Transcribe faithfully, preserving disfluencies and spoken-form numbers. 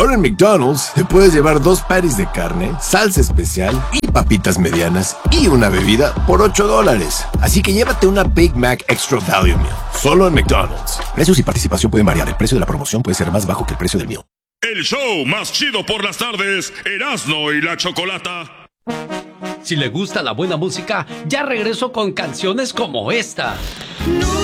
Ahora en McDonald's te puedes llevar dos patties de carne, salsa especial y papitas medianas y una bebida por ocho dólares. Así que llévate una Big Mac Extra Value Meal, solo en McDonald's. Precios y participación pueden variar. El precio de la promoción puede ser más bajo que el precio del meal. El show más chido por las tardes, Erasmo y la Chocolata. Si le gusta la buena música, ya regreso con canciones como esta. No